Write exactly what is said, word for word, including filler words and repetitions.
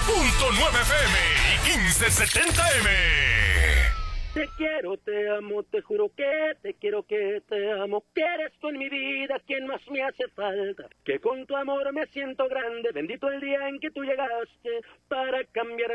punto nueve F M y quince setenta M. Te quiero, te amo, te juro que te quiero, que te amo, que eres tú en mi vida quien más me hace falta, que con tu amor me siento grande, bendito el día en que tú llegaste para cambiar